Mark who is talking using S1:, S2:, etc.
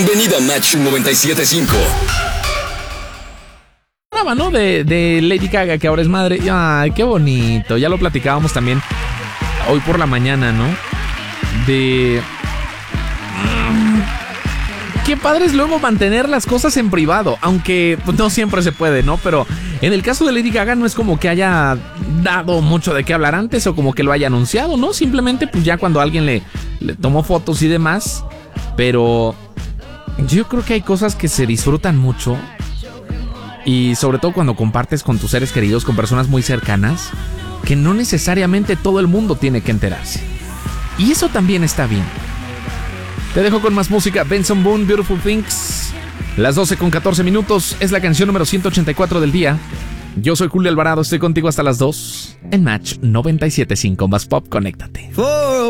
S1: Bienvenido a Match 97.5.
S2: ¿No? De Lady Gaga, que ahora es madre. Ay, qué bonito. Ya lo platicábamos también hoy por la mañana, ¿no? Qué padre es luego mantener las cosas en privado, aunque pues, no siempre se puede, ¿no? Pero en el caso de Lady Gaga no es como que haya dado mucho de qué hablar antes o como que lo haya anunciado, ¿no? Simplemente pues ya cuando alguien le tomó fotos y demás. Pero yo creo que hay cosas que se disfrutan mucho. Y sobre todo cuando compartes con tus seres queridos, con personas muy cercanas, que no necesariamente todo el mundo tiene que enterarse. Y eso también está bien. Te dejo con más música. Benson Boone, Beautiful Things. Las 12:14 es la canción número 184 del día. Yo soy Julio Alvarado, estoy contigo hasta las 2 en Match 97.5. Más pop, conéctate.